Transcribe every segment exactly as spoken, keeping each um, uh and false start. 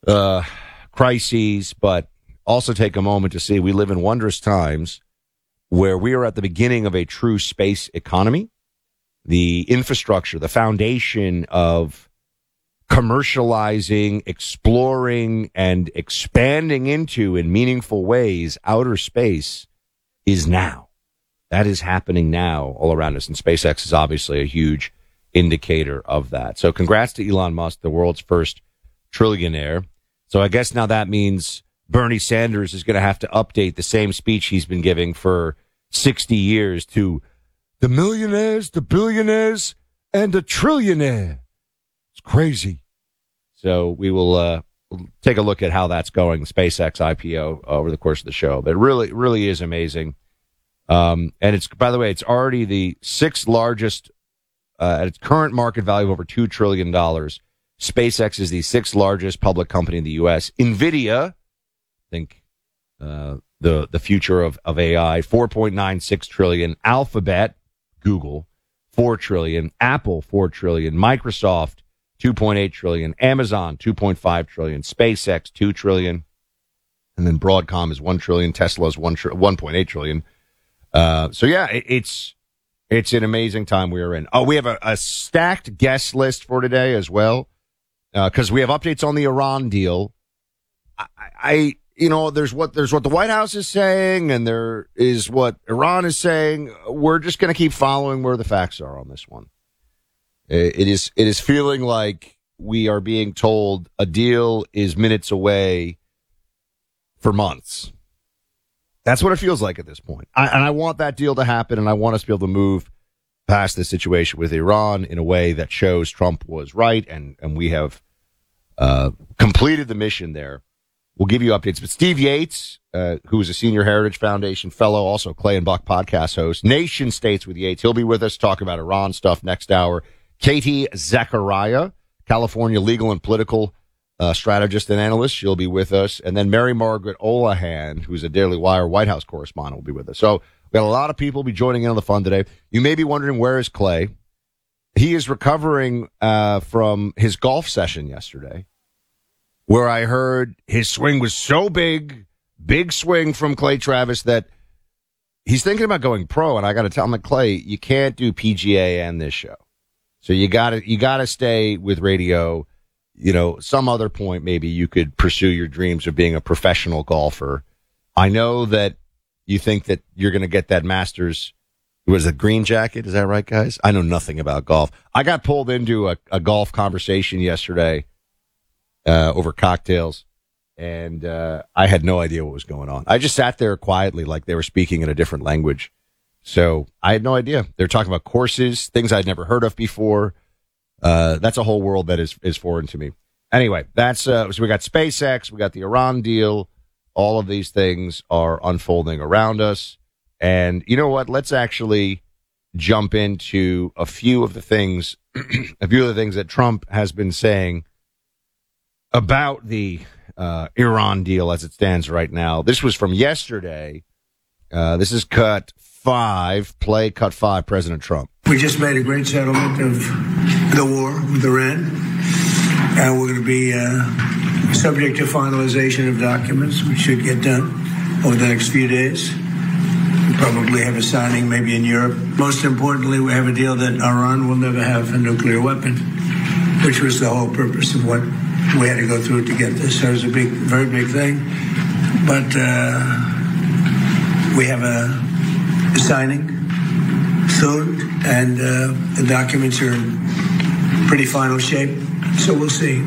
uh, crises, but also take a moment to see we live in wondrous times where we are at the beginning of a true space economy. The infrastructure, the foundation of commercializing, exploring, and expanding into in meaningful ways outer space is now. That is happening now all around us, and SpaceX is obviously a huge indicator of that. So congrats to Elon Musk, the world's first trillionaire. So I guess now that means Bernie Sanders is going to have to update the same speech he's been giving for sixty years to the millionaires, the billionaires, and the trillionaire. It's crazy. So we will uh, take a look at how that's going, SpaceX I P O, over the course of the show. But it really, really is amazing. Um, and it's, by the way, it's already the sixth largest, uh, at its current market value of over two trillion dollars. SpaceX is the sixth largest public company in the U S. NVIDIA, I think uh, the the future of, of A I, four point nine six trillion dollars. Alphabet, Google, four trillion dollars. Apple, four trillion dollars. Microsoft, two point eight trillion dollars. Amazon, two point five trillion dollars. SpaceX, two trillion dollars. And then Broadcom is one trillion dollars. Tesla is one, one point eight trillion dollars. Uh, so, yeah, it, it's it's an amazing time we are in. Oh, we have a, a stacked guest list for today as well, because uh, we have updates on the Iran deal. I, I, you know, there's what there's what the White House is saying, and there is what Iran is saying. We're just going to keep following where the facts are on this one. It is it is feeling like we are being told a deal is minutes away for months. That's what it feels like at this point. I, and I want that deal to happen, and I want us to be able to move past this situation with Iran in a way that shows Trump was right, and, and we have uh, completed the mission there. We'll give you updates. But Steve Yates, uh, who is a Senior Heritage Foundation fellow, also Clay and Buck podcast host, Nation States with Yates. He'll be with us, talk about Iran stuff next hour. Katie Zachariah, California legal and political uh, strategist and analyst. She'll be with us. And then Mary Margaret Olahan, who's a Daily Wire White House correspondent, will be with us. So we got a lot of people be joining in on the fun today. You may be wondering, where is Clay? He is recovering uh, from his golf session yesterday, where I heard his swing was so big, big swing from Clay Travis, that he's thinking about going pro. And I got to tell him, like, Clay, you can't do P G A and this show. So you got to you got to stay with radio. You know, some other point, maybe you could pursue your dreams of being a professional golfer. I know that you think that you're going to get that Masters. It was a green jacket. Is that right, guys? I know nothing about golf. I got pulled into a, a golf conversation yesterday uh, over cocktails, and uh, I had no idea what was going on. I just sat there quietly like they were speaking in a different language. So I had no idea. They were talking about courses, things I'd never heard of before. Uh, that's a whole world that is, is foreign to me. Anyway, that's uh, so we got SpaceX, we got the Iran deal. All of these things are unfolding around us. And you know what? Let's actually jump into a few of the things, a few of the things that Trump has been saying about the uh, Iran deal as it stands right now. This was from yesterday. Uh, this is cut five, play cut five, President Trump. We just made a great settlement of the war with Iran, and we're going to be uh, subject to finalization of documents, which should get done over the next few days. We'll probably have a signing maybe in Europe. Most importantly, we have a deal that Iran will never have a nuclear weapon, which was the whole purpose of what we had to go through to get this. So it was a big, very big thing. But uh, we have a signing soon, and uh, the documents are in pretty final shape, so we'll see.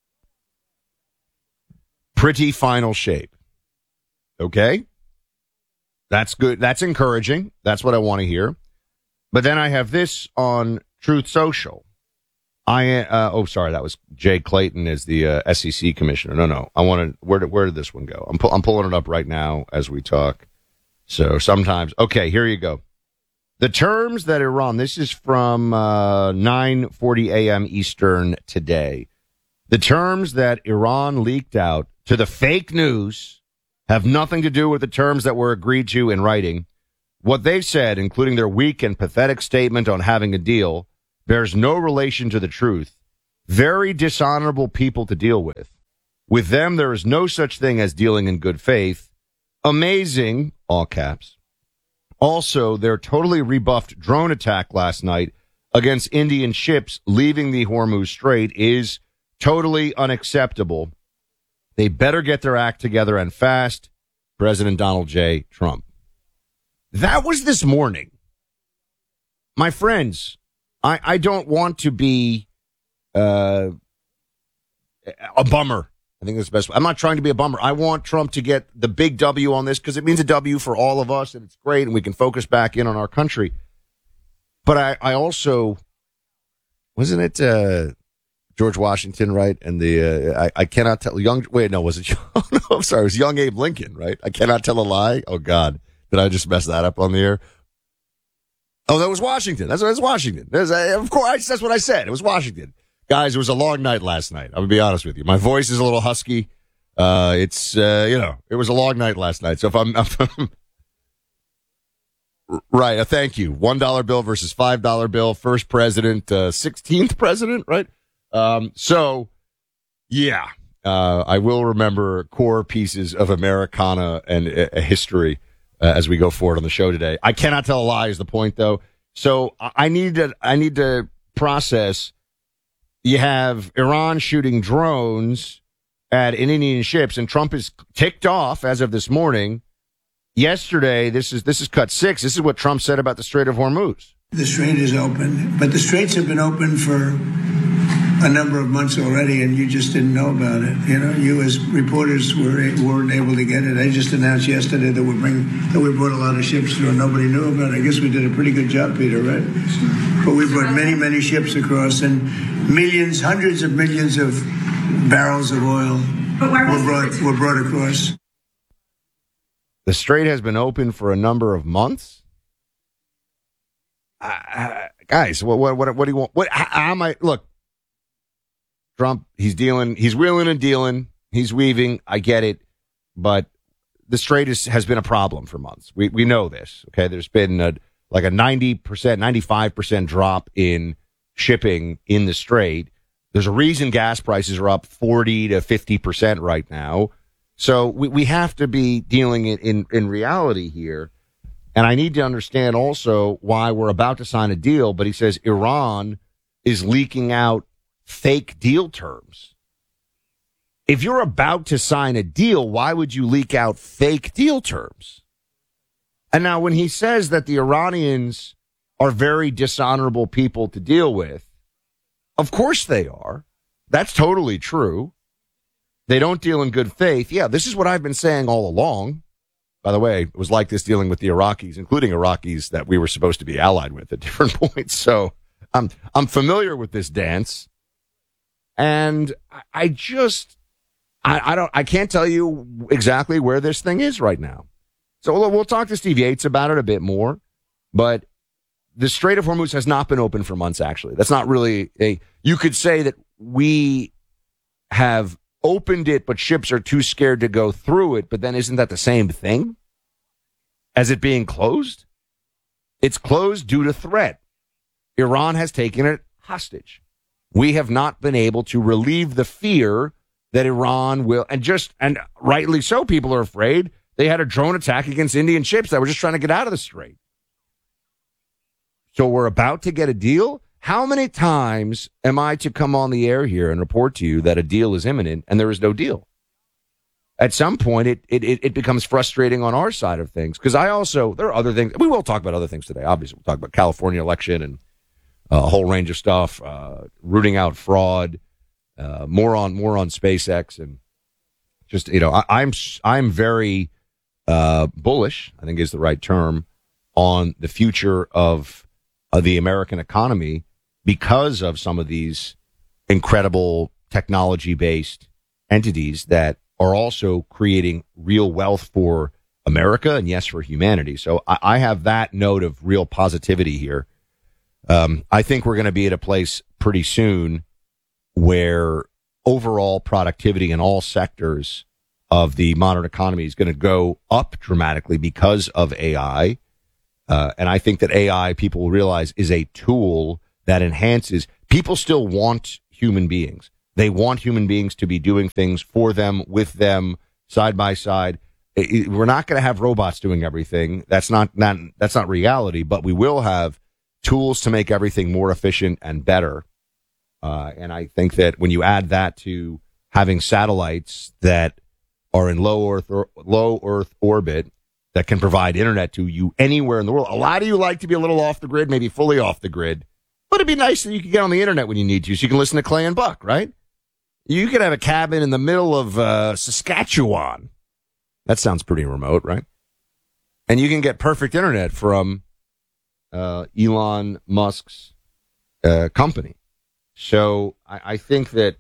Pretty final shape. Okay? That's good. That's encouraging. That's what I want to hear. But then I have this on Truth Social. I uh, oh, sorry, that was Jay Clayton as the uh, S E C commissioner. No, no, I want to. Where did where did this one go? I'm pu- I'm pulling it up right now as we talk. So sometimes, okay, here you go. The terms that Iran. This is from uh, nine forty a.m. Eastern today. The terms that Iran leaked out to the fake news have nothing to do with the terms that were agreed to in writing. What they've said, including their weak and pathetic statement on having a deal, bears no relation to the truth. Very dishonorable people to deal with. With them, there is no such thing as dealing in good faith. Amazing, all caps. Also, their totally rebuffed drone attack last night against Indian ships leaving the Hormuz Strait is totally unacceptable. They better get their act together and fast. President Donald J. Trump. That was this morning. My friends, I, I don't want to be uh, a bummer. I think that's the best. I'm not trying to be a bummer. I want Trump to get the big W on this because it means a W for all of us, and it's great, and we can focus back in on our country. But I, I also, wasn't it uh, George Washington, right? And the uh, I, I cannot tell young. Wait, no, was it? Oh, no, I'm sorry, it was young Abe Lincoln, right? I cannot tell a lie. Oh God, did I just mess that up on the air? Oh, that was Washington. That's, that's Washington. That's, uh, of course, that's what I said. It was Washington. Guys, it was a long night last night. I'm going to be honest with you. My voice is a little husky. Uh, it's, uh, you know, it was a long night last night. So if I'm, if I'm right, uh, thank you. one dollar bill versus five dollar bill. First president, uh, sixteenth president, right? Um, so, yeah, uh, I will remember core pieces of Americana and uh, history uh, as we go forward on the show today. I cannot tell a lie is the point, though. So I need to, I need to process. You have Iran shooting drones at Indian ships, and Trump is ticked off as of this morning. Yesterday, this is this is cut six. This is what Trump said about the Strait of Hormuz. The strait is open, but the straits have been open for a number of months already, and you just didn't know about it. You know, you as reporters were, weren't able to get it. I just announced yesterday that we bring that we brought a lot of ships through, and nobody knew about it. I guess we did a pretty good job, Peter, right? But we brought many, many ships across, and millions, hundreds of millions of barrels of oil but why were brought were brought across. The strait has been open for a number of months. Uh, uh, guys, what, what, what, what do you want? What, how, how am I? Look, Trump, he's dealing, he's wheeling and dealing, he's weaving. I get it, but the strait is, has been a problem for months. We we know this. Okay, there's been a, like a ninety percent, ninety-five percent drop in shipping in the strait. There's a reason gas prices are up forty to fifty percent right now. So we, we have to be dealing in, in, in reality here. And I need to understand also why we're about to sign a deal, but he says Iran is leaking out fake deal terms. If you're about to sign a deal, why would you leak out fake deal terms? And now when he says that the Iranians are very dishonorable people to deal with, of course they are. That's totally true. They don't deal in good faith. Yeah, this is what I've been saying all along. By the way, it was like this dealing with the Iraqis, including Iraqis that we were supposed to be allied with at different points. So I'm I'm familiar with this dance. And I, I just I, I don't I can't tell you exactly where this thing is right now. So we'll, we'll talk to Steve Yates about it a bit more. But the Strait of Hormuz has not been open for months, actually. That's not really a, you could say that we have opened it, but ships are too scared to go through it. But then isn't that the same thing as it being closed? It's closed due to threat. Iran has taken it hostage. We have not been able to relieve the fear that Iran will, and just, and rightly so, people are afraid. They had a drone attack against Indian ships that were just trying to get out of the strait. So we're about to get a deal. How many times am I to come on the air here and report to you that a deal is imminent and there is no deal? At some point, it it, it becomes frustrating on our side of things. Because I also, there are other things. We will talk about other things today. Obviously, we'll talk about California election and uh, a whole range of stuff, uh, rooting out fraud, uh, more on more on SpaceX. And just, you know, I, I'm, I'm very uh, bullish, I think is the right term, on the future of uh, the American economy, because of some of these incredible technology-based entities that are also creating real wealth for America and, yes, for humanity. So I, I have that note of real positivity here. Um, I think we're going to be at a place pretty soon where overall productivity in all sectors of the modern economy is going to go up dramatically because of A I. Uh, and I think that A I, people will realize, is a tool that enhances. People still want human beings. They want human beings to be doing things for them, with them, side by side. It, it, we're not going to have robots doing everything. That's not, not that's not reality, but we will have tools to make everything more efficient and better. Uh, and I think that when you add that to having satellites that are in low Earth or low Earth orbit that can provide internet to you anywhere in the world. A lot of you like to be a little off the grid, maybe fully off the grid, but it'd be nice that you could get on the internet when you need to, so you can listen to Clay and Buck, right? You could have a cabin in the middle of uh, Saskatchewan. That sounds pretty remote, right? And you can get perfect internet from uh, Elon Musk's uh, company. So I, I think that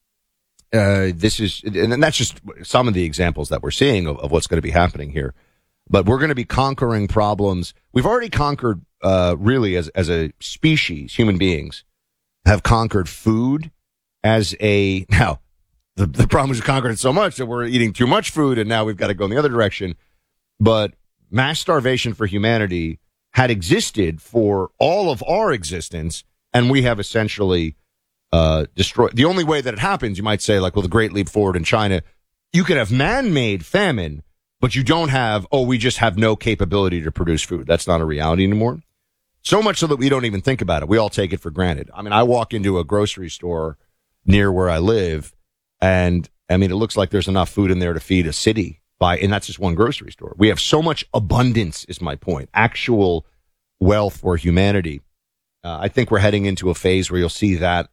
uh, this is, and that's just some of the examples that we're seeing of, of what's going to be happening here. But we're going to be conquering problems. We've already conquered, uh, really, as as a species, human beings have conquered food as a, now, the, the problem is we conquered it so much that we're eating too much food, and now we've got to go in the other direction. But mass starvation for humanity had existed for all of our existence, and we have essentially uh, destroyed. The only way that it happens, you might say, like, well, the Great Leap Forward in China, you could have man-made famine, but you don't have, oh, we just have no capability to produce food. That's not a reality anymore. So much so that we don't even think about it. We all take it for granted. I mean, I walk into a grocery store near where I live, and, I mean, it looks like there's enough food in there to feed a city. By, and that's just one grocery store. We have so much abundance, is my point, actual wealth for humanity. Uh, I think we're heading into a phase where you'll see that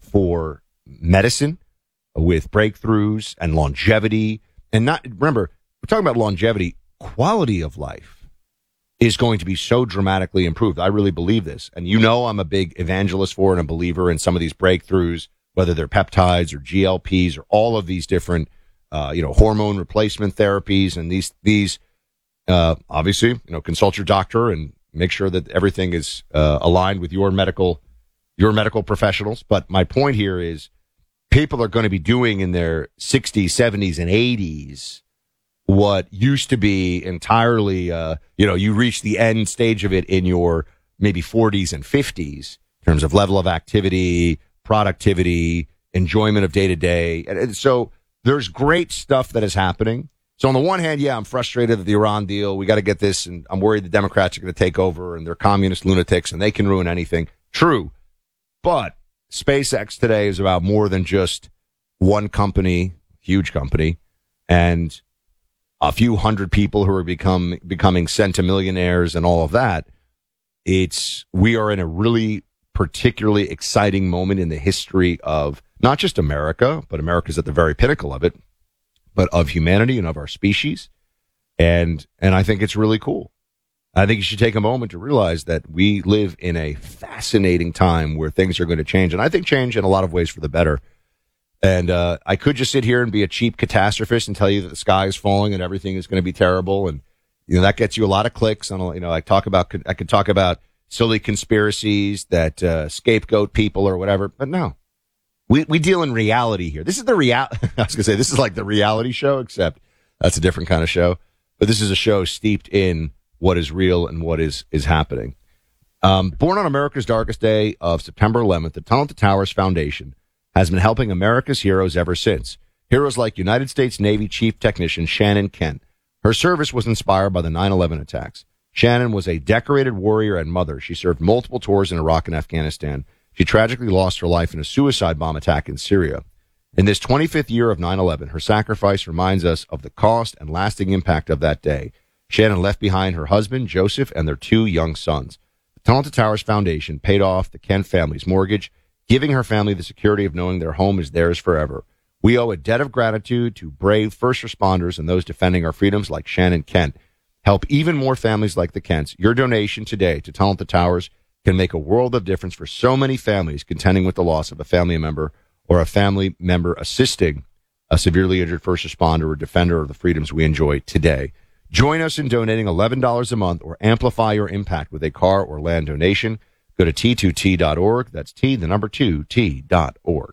for medicine with breakthroughs and longevity. And not, remember, we're talking about longevity. Quality of life is going to be so dramatically improved. I really believe this. And you know I'm a big evangelist for and a believer in some of these breakthroughs, whether they're peptides or G L Ps or all of these different, uh, you know, hormone replacement therapies. And these, these uh, obviously, you know, consult your doctor and make sure that everything is uh, aligned with your medical, your medical professionals. But my point here is people are going to be doing in their sixties, seventies, and eighties what used to be entirely, uh, you know, you reach the end stage of it in your maybe forties and fifties in terms of level of activity, productivity, enjoyment of day to day. And so there's great stuff that is happening. So on the one hand, yeah, I'm frustrated at the Iran deal. We got to get this, and I'm worried the Democrats are going to take over, and they're communist lunatics, and they can ruin anything. True. But SpaceX today is about more than just one company, huge company, and a few hundred people who are become becoming centimillionaires and all of that. It's, we are in a really particularly exciting moment in the history of not just America, but America's at the very pinnacle of it, but of humanity and of our species. And, and I think it's really cool. I think you should take a moment to realize that we live in a fascinating time where things are going to change. And I think change in a lot of ways for the better. And, uh, I could just sit here and be a cheap catastrophist and tell you that the sky is falling and everything is going to be terrible. And, you know, that gets you a lot of clicks. And, you know, I talk about, I could talk about silly conspiracies that, uh, scapegoat people or whatever, but no. We we deal in reality here. This is the real. I was going to say this is like the reality show, except that's a different kind of show. But this is a show steeped in what is real and what is is happening. Um, born on America's darkest day of September eleventh, the Tunnel to Towers Foundation has been helping America's heroes ever since. Heroes like United States Navy Chief Technician Shannon Kent. Her service was inspired by the nine eleven attacks. Shannon was a decorated warrior and mother. She served multiple tours in Iraq and Afghanistan. She tragically lost her life in a suicide bomb attack in Syria. In this twenty-fifth year of nine eleven, her sacrifice reminds us of the cost and lasting impact of that day. Shannon left behind her husband, Joseph, and their two young sons. The Tunnel to Towers Foundation paid off the Kent family's mortgage, giving her family the security of knowing their home is theirs forever. We owe a debt of gratitude to brave first responders and those defending our freedoms like Shannon Kent. Help even more families like the Kents. Your donation today to Tunnel to Towers can make a world of difference for so many families contending with the loss of a family member or a family member assisting a severely injured first responder or defender of the freedoms we enjoy today. Join us in donating eleven dollars a month or amplify your impact with a car or land donation. Go to T two T dot org. That's T, the number two, T dot org.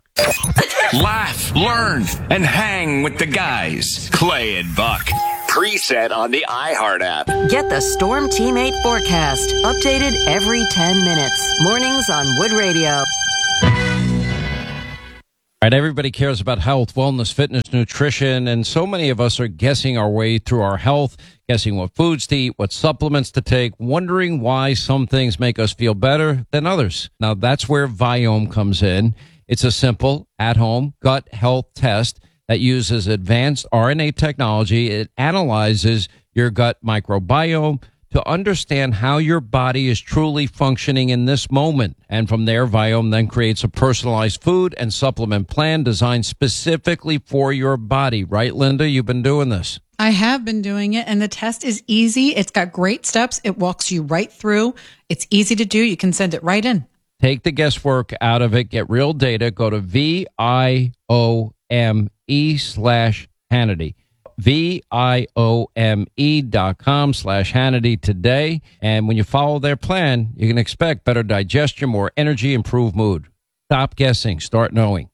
Laugh, learn, and hang with the guys. Clay and Buck. Preset on the iHeart app. Get the Storm Teammate forecast, updated every ten minutes. Mornings on Wood Radio. All Right, everybody cares about health, wellness, fitness, nutrition, and so many of us are guessing our way through our health, guessing what foods to eat, what supplements to take, wondering why some things make us feel better than others. Now, that's where Viome comes in. It's a simple, at-home gut health test that uses advanced R N A technology. It analyzes your gut microbiome to understand how your body is truly functioning in this moment. And from there, Viome then creates a personalized food and supplement plan designed specifically for your body. Right, Linda? You've been doing this. I have been doing it, and the test is easy. It's got great steps. It walks you right through. It's easy to do. You can send it right in. Take the guesswork out of it. Get real data. Go to V I O M E slash Hannity. V-I-O-M-E dot com slash Hannity today. And when you follow their plan, you can expect better digestion, more energy, improved mood. Stop guessing. Start knowing.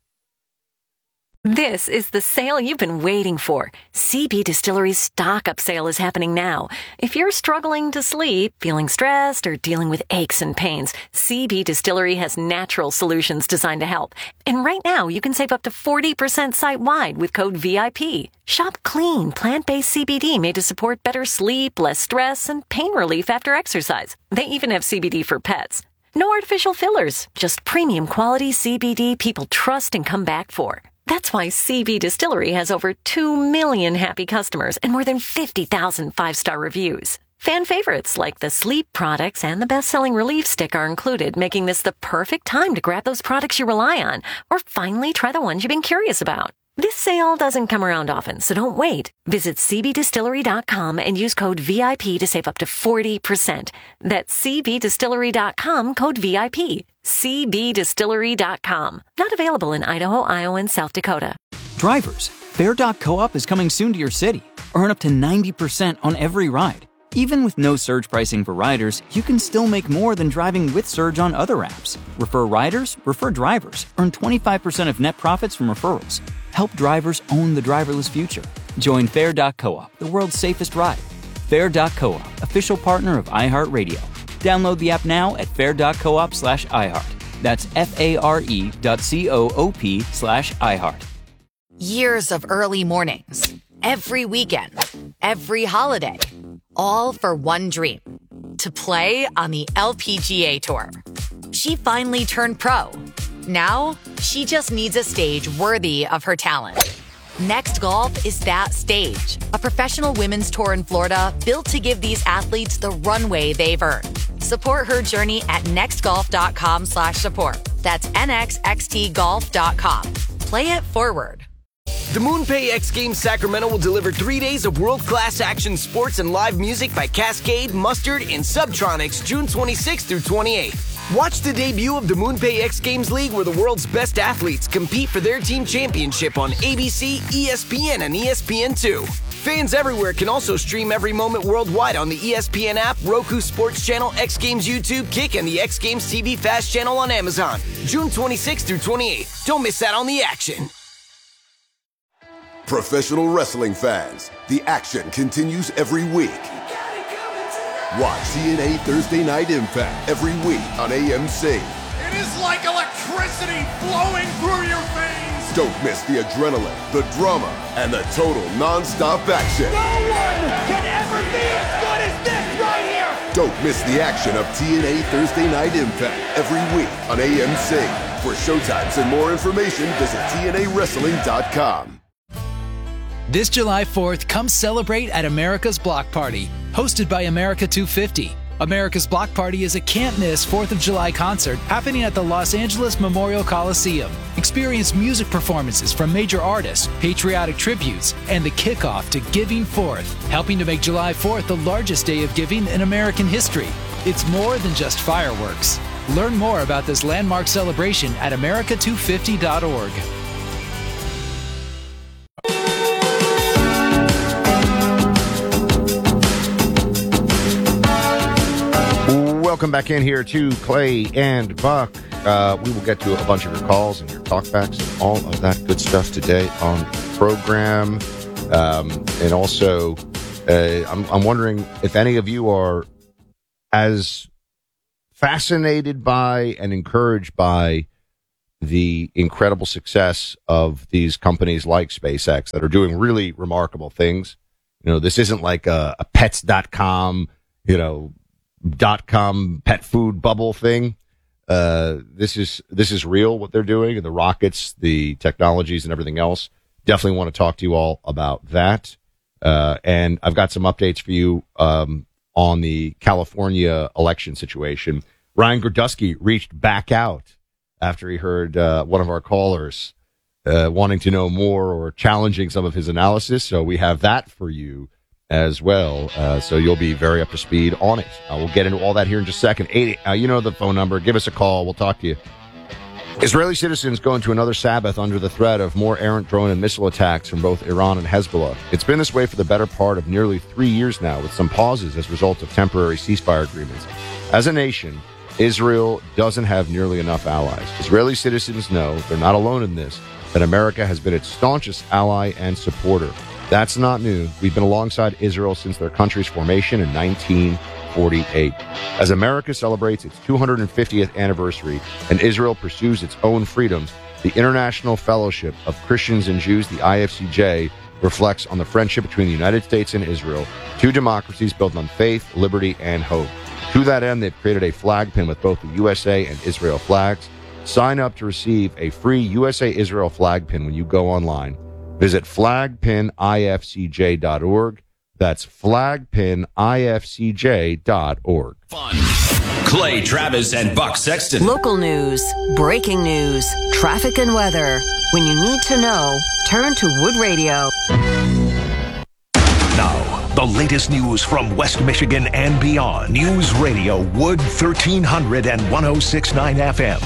This is the sale you've been waiting for. C B Distillery's stock-up sale is happening now. If you're struggling to sleep, feeling stressed, or dealing with aches and pains, C B Distillery has natural solutions designed to help. And right now, you can save up to forty percent site-wide with code V I P. Shop clean, plant-based C B D made to support better sleep, less stress, and pain relief after exercise. They even have C B D for pets. No artificial fillers, just premium quality C B D people trust and come back for. That's why C B Distillery has over two million happy customers and more than fifty thousand five-star reviews. Fan favorites like the sleep products and the best-selling Relief Stick are included, making this the perfect time to grab those products you rely on or finally try the ones you've been curious about. This sale doesn't come around often, so don't wait. Visit C B distillery dot com and use code V I P to save up to forty percent. That's C B distillery dot com, code V I P. C B distillery dot com. Not available in Idaho, Iowa, and South Dakota. Drivers, Fair dot co-op is coming soon to your city. Earn up to ninety percent on every ride. Even with no surge pricing for riders, you can still make more than driving with Surge on other apps. Refer riders, refer drivers. Earn twenty-five percent of net profits from referrals. Help drivers own the driverless future. Join Fair dot co-op, the world's safest ride. Fair dot co-op, official partner of iHeartRadio. Download the app now at fair dot coop slash iHeart. That's F-A-R-E dot C-O-O-P slash iHeart. Years of early mornings, every weekend, every holiday, all for one dream, to play on the L P G A Tour. She finally turned pro. Now, she just needs a stage worthy of her talent. Next Golf is that stage, a professional women's tour in Florida built to give these athletes the runway they've earned. Support her journey at nextgolf.com slash support. That's nxxtgolf.com. Play it forward. The MoonPay X Games Sacramento will deliver three days of world-class action sports and live music by Cascade, Mustard, and Subtronics June twenty-sixth through twenty-eighth. Watch the debut of the MoonPay X Games League, where the world's best athletes compete for their team championship on A B C, E S P N, and E S P N two. Fans everywhere can also stream every moment worldwide on the E S P N app, Roku Sports Channel, X Games YouTube, Kick, and the X Games T V Fast Channel on Amazon. June twenty-sixth through twenty-eighth. Don't miss out on the action. Professional wrestling fans, the action continues every week. Watch T N A Thursday Night Impact every week on A M C. It is like electricity flowing through your veins. Don't miss the adrenaline, the drama, and the total non-stop action. No one can ever be as good as this right here. Don't miss the action of T N A Thursday Night Impact every week on A M C. For showtimes and more information, visit T N A wrestling dot com. This July fourth, come celebrate at America's Block Party, hosted by America two fifty. America's Block Party is a can't-miss fourth of July concert happening at the Los Angeles Memorial Coliseum. Experience music performances from major artists, patriotic tributes, and the kickoff to Giving Fourth, helping to make July fourth the largest day of giving in American history. It's more than just fireworks. Learn more about this landmark celebration at america two fifty dot org. Welcome back in here to Clay and Buck. Uh, we will get to a bunch of your calls and your talkbacks and all of that good stuff today on the program. Um, and also, uh, I'm, I'm wondering if any of you are as fascinated by and encouraged by the incredible success of these companies like SpaceX that are doing really remarkable things. You know, this isn't like a, a pets dot com, you know, dot com pet food bubble thing. Uh, this is, this is real what they're doing, and the rockets, the technologies and everything else. Definitely want to talk to you all about that. Uh, and I've got some updates for you, um, on the California election situation. Ryan Gerdusky reached back out after he heard, uh, one of our callers, uh, wanting to know more or challenging some of his analysis. So we have that for you as well. Uh, so you'll be very up to speed on it. Uh, we'll get into all that here in just a second. eighty, uh, you know the phone number. Give us a call. We'll talk to you. Israeli citizens go into another Sabbath under the threat of more errant drone and missile attacks from both Iran and Hezbollah. It's been this way for the better part of nearly three years now, with some pauses as a result of temporary ceasefire agreements. As a nation, Israel doesn't have nearly enough allies. Israeli citizens know they're not alone in this, that America has been its staunchest ally and supporter. That's not new. We've been alongside Israel since their country's formation in nineteen forty-eight. As America celebrates its two hundred fiftieth anniversary and Israel pursues its own freedoms, the International Fellowship of Christians and Jews, the I F C J, reflects on the friendship between the United States and Israel, two democracies built on faith, liberty, and hope. To that end, they've created a flag pin with both the U S A and Israel flags. Sign up to receive a free U S A Israel flag pin when you go online. Visit flag pin I F C J dot org. That's flag pin I F C J dot org. Fun. Clay Travis and Buck Sexton. Local news, breaking news, traffic and weather. When you need to know, turn to Wood Radio. Now, the latest news from West Michigan and beyond. News Radio Wood thirteen hundred and one oh six point nine F M.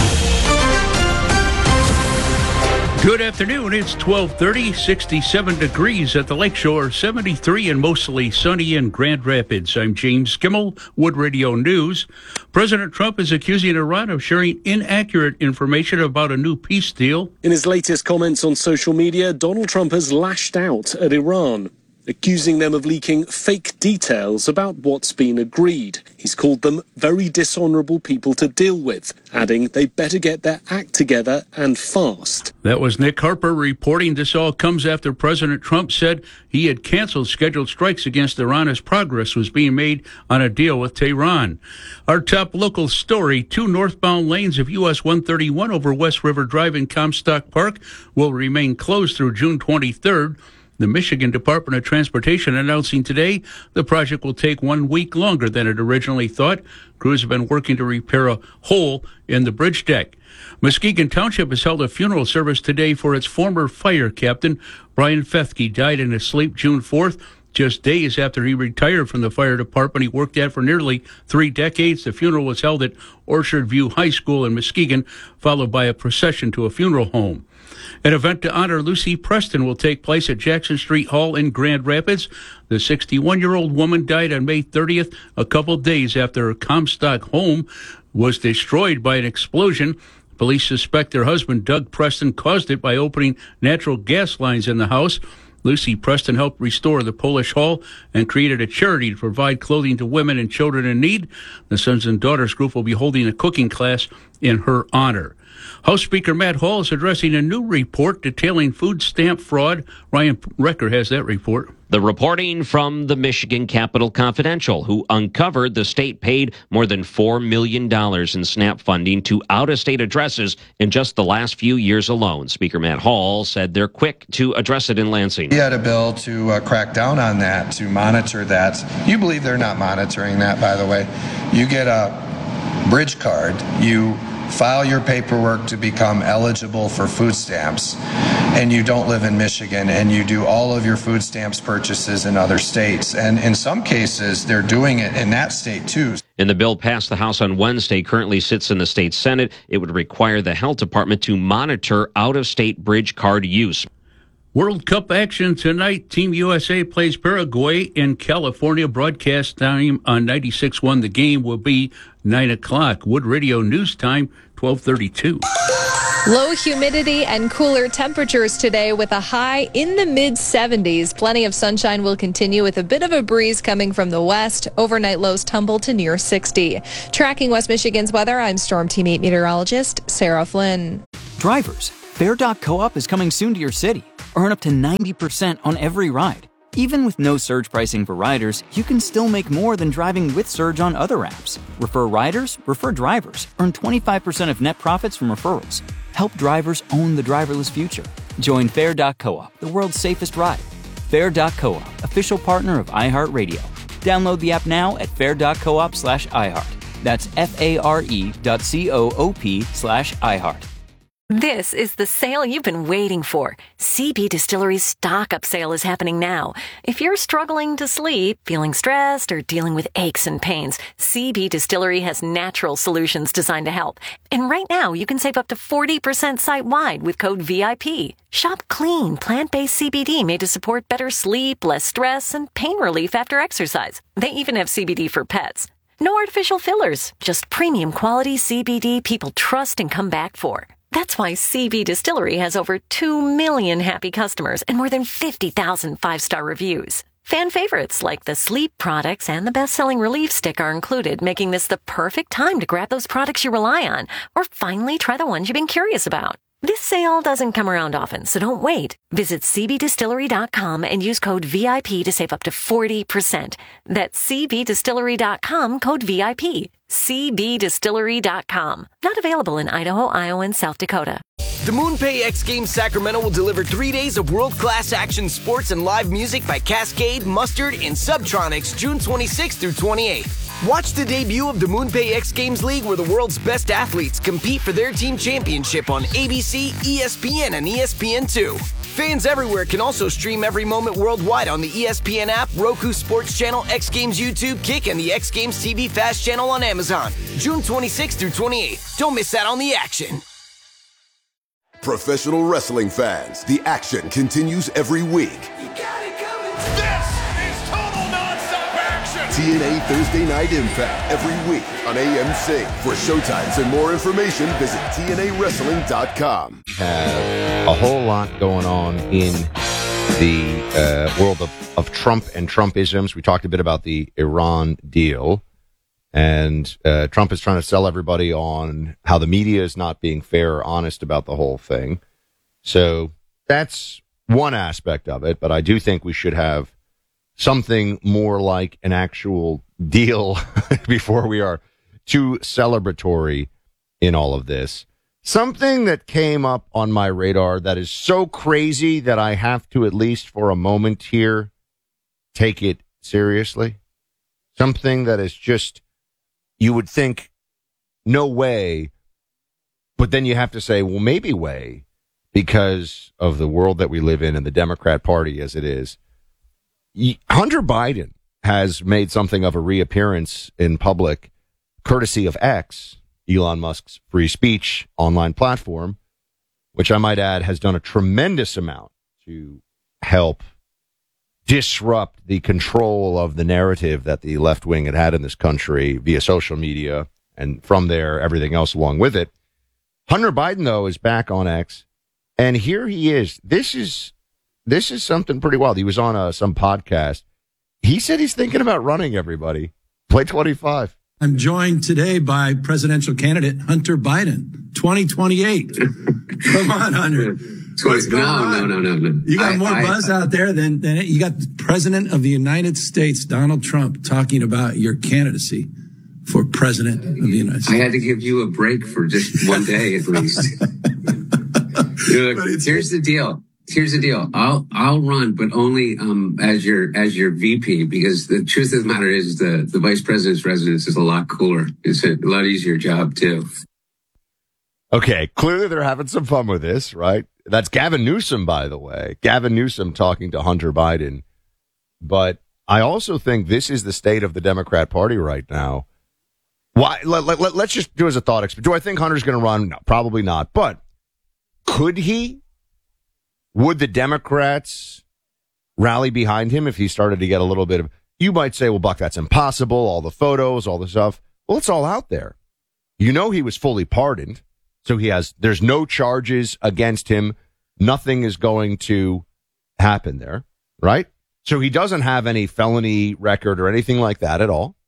Good afternoon. It's twelve thirty, sixty-seven degrees at the Lakeshore, seventy-three and mostly sunny in Grand Rapids. I'm James Skimmel, Wood Radio News. President Trump is accusing Iran of sharing inaccurate information about a new peace deal. In his latest comments on social media, Donald Trump has lashed out at Iran, accusing them of leaking fake details about what's been agreed. He's called them very dishonorable people to deal with, adding they better get their act together and fast. That was Nick Harper reporting. This all comes after President Trump said he had canceled scheduled strikes against Iran as progress was being made on a deal with Tehran. Our top local story, two northbound lanes of U S one thirty-one over West River Drive in Comstock Park will remain closed through June twenty-third. The Michigan Department of Transportation announcing today the project will take one week longer than it originally thought. Crews have been working to repair a hole in the bridge deck. Muskegon Township has held a funeral service today for its former fire captain. Brian Fethke died in his sleep June fourth, just days after he retired from the fire department he worked at for nearly three decades. The funeral was held at Orchard View High School in Muskegon, followed by a procession to a funeral home. An event to honor Lucy Preston will take place at Jackson Street Hall in Grand Rapids. The sixty-one-year-old woman died on May thirtieth, a couple days after her Comstock home was destroyed by an explosion. Police suspect her husband, Doug Preston, caused it by opening natural gas lines in the house. Lucy Preston helped restore the Polish Hall and created a charity to provide clothing to women and children in need. The Sons and Daughters group will be holding a cooking class in her honor. House Speaker Matt Hall is addressing a new report detailing food stamp fraud. Ryan Recker has that report. The reporting from the Michigan Capital Confidential, who uncovered the state paid more than four million dollars in SNAP funding to out-of-state addresses in just the last few years alone. Speaker Matt Hall said they're quick to address it in Lansing. He had a bill to uh, crack down on that, to monitor that. You believe they're not monitoring that, by the way. You get a bridge card, you file your paperwork to become eligible for food stamps, and you don't live in Michigan, and you do all of your food stamps purchases in other states. And in some cases, they're doing it in that state, too. And the bill passed the House on Wednesday, currently sits in the state Senate. It would require the health department to monitor out-of-state bridge card use. World Cup action tonight. Team U S A plays Paraguay in California. Broadcast time on ninety-six point one. The game will be nine o'clock. Wood Radio News Time, twelve thirty-two. Low humidity and cooler temperatures today with a high in the mid seventies. Plenty of sunshine will continue with a bit of a breeze coming from the west. Overnight lows tumble to near sixty. Tracking West Michigan's weather, I'm Storm Team eight meteorologist Sarah Flynn. Drivers, Fair dot co-op is coming soon to your city. Earn up to ninety percent on every ride. Even with no surge pricing for riders, you can still make more than driving with surge on other apps. Refer riders, refer drivers. Earn twenty-five percent of net profits from referrals. Help drivers own the driverless future. Join Fair dot co-op, the world's safest ride. Fair dot co-op, official partner of iHeartRadio. Download the app now at fair dot coop slash iHeart. That's F-A-R-E dot C-O-O-P slash iHeart. This is the sale you've been waiting for. C B Distillery's stock-up sale is happening now. If you're struggling to sleep, feeling stressed, or dealing with aches and pains, C B Distillery has natural solutions designed to help. And right now, you can save up to forty percent site-wide with code V I P. Shop clean, plant-based C B D made to support better sleep, less stress, and pain relief after exercise. They even have C B D for pets. No artificial fillers, just premium quality C B D people trust and come back for. That's why C B Distillery has over two million happy customers and more than fifty thousand five-star reviews. Fan favorites like the sleep products and the best-selling relief stick are included, making this the perfect time to grab those products you rely on or finally try the ones you've been curious about. This sale doesn't come around often, so don't wait. Visit C B distillery dot com and use code V I P to save up to forty percent. That's C B distillery dot com, code V I P. C B distillery dot com. Not available in Idaho, Iowa, and South Dakota. The MoonPay X Games Sacramento will deliver three days of world-class action sports and live music by Cascade, Mustard, and Subtronics June twenty-sixth through twenty-eighth. Watch the debut of the MoonPay X Games League where the world's best athletes compete for their team championship on A B C, E S P N, and E S P N two. Fans everywhere can also stream every moment worldwide on the E S P N app, Roku Sports Channel, X Games YouTube, Kick, and the X Games T V Fast Channel on Amazon. June twenty-sixth through twenty-eighth. Don't miss out on the action. Professional wrestling fans, the action continues every week. This is total nonstop action. T N A Thursday Night Impact every week on A M C. For showtimes and more information, visit T N A wrestling dot com. Have a whole lot going on in the uh, world of, of Trump and Trumpisms. We talked a bit about the Iran deal. And uh, Trump is trying to sell everybody on how the media is not being fair or honest about the whole thing. So that's one aspect of it. But I do think we should have something more like an actual deal before we are too celebratory in all of this. Something that came up on my radar that is so crazy that I have to, at least for a moment here, take it seriously. Something that is just... You would think, no way, but then you have to say, well, maybe way, because of the world that we live in and the Democrat Party as it is. Hunter Biden has made something of a reappearance in public, courtesy of X, Elon Musk's free speech online platform, which I might add has done a tremendous amount to help disrupt the control of the narrative that the left wing had had in this country via social media, and from there, everything else along with it. Hunter Biden, though, is back on X, and here he is. This is this is something pretty wild. He was on a, some podcast. He said he's thinking about running, everybody. Play twenty-five. I'm joined today by presidential candidate Hunter Biden, twenty twenty-eight. Come on, Hunter. What's going no, on? no, no, no, no. You got I, more I, buzz I, out there than, than you got the President of the United States, Donald Trump, talking about your candidacy for President of the United States. I had to give you a break for just one day at least. Look, here's the deal. Here's the deal. I'll I'll run, but only um as your as your V P, because the truth of the matter is the the vice president's residence is a lot cooler. It's a lot easier job too. Okay, clearly they're having some fun with this, right? That's Gavin Newsom, by the way. Gavin Newsom talking to Hunter Biden. But I also think this is the state of the Democrat Party right now. Why? Let, let, let, let's just do as a thought experiment. Do I think Hunter's going to run? No, probably not. But could he? would the Democrats rally behind him if he started to get a little bit of, you might say, well, Buck, that's impossible. All the photos, all the stuff. Well, it's all out there. You know, he was fully pardoned. So he has, there's no charges against him. Nothing is going to happen there, right? So he doesn't have any felony record or anything like that at all.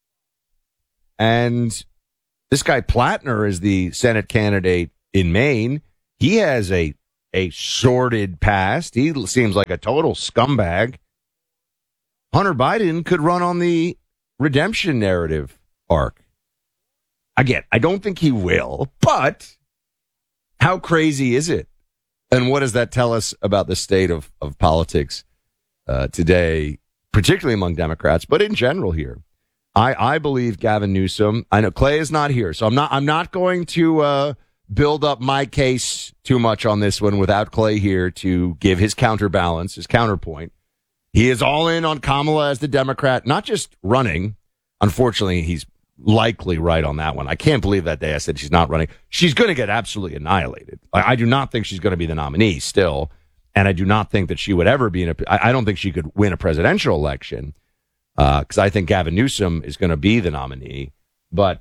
And this guy Plattner is the Senate candidate in Maine. He has a, a sordid past. He seems like a total scumbag. Hunter Biden could run on the redemption narrative arc. Again, I don't think he will, but how crazy is it? And what does that tell us about the state of, of politics uh, today, particularly among Democrats, but in general here? I, I believe Gavin Newsom. I know Clay is not here, so I'm not I'm not going to uh, build up my case too much on this one without Clay here to give his counterbalance, his counterpoint. He is all in on Kamala as the Democrat, not just running. Unfortunately, he's likely right on that one. I can't believe that day I said she's not running. She's going to get absolutely annihilated. I, I do not think she's going to be the nominee still, and I do not think that she would ever be in a. I, I don't think she could win a presidential election because uh, I think Gavin Newsom is going to be the nominee. But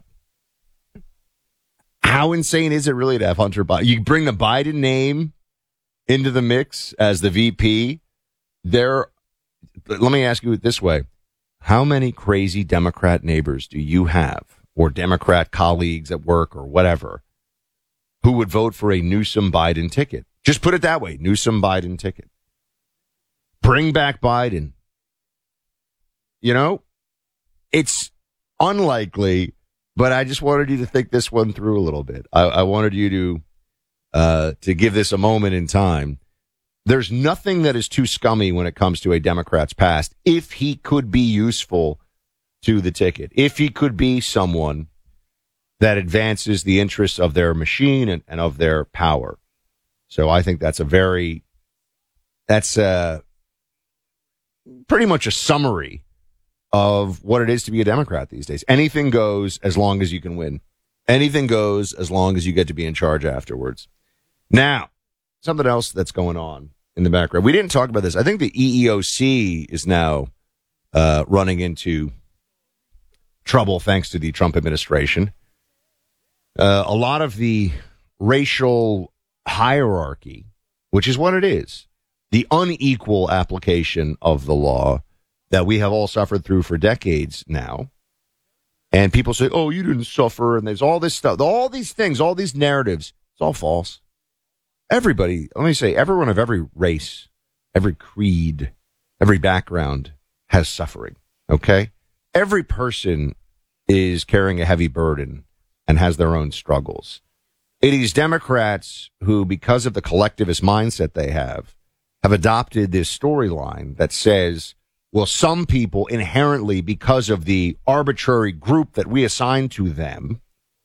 how insane is it really to have Hunter Biden? You bring the Biden name into the mix as the V P. There, let me ask you it this way. How many crazy Democrat neighbors do you have, or Democrat colleagues at work or whatever, who would vote for a Newsom Biden ticket? Just put it that way, Newsom Biden ticket. Bring back Biden. You know, it's unlikely, but I just wanted you to think this one through a little bit. I, I wanted you to uh, to give this a moment in time. There's nothing that is too scummy when it comes to a Democrat's past if he could be useful to the ticket, if he could be someone that advances the interests of their machine and, and of their power. So I think that's a very, that's a, pretty much a summary of what it is to be a Democrat these days. Anything goes as long as you can win. Anything goes as long as you get to be in charge afterwards. Now, something else that's going on in the background. We didn't talk about this. I think the E E O C is now uh, running into trouble thanks to the Trump administration. Uh, a lot of the racial hierarchy, which is what it is, the unequal application of the law that we have all suffered through for decades now. And people say, oh, you didn't suffer. And there's all this stuff, all these things, all these narratives. It's all false. Everybody, let me say, everyone of every race, every creed, every background has suffering, okay? Every person is carrying a heavy burden and has their own struggles. It is Democrats who, because of the collectivist mindset they have, have adopted this storyline that says, well, some people inherently, because of the arbitrary group that we assign to them,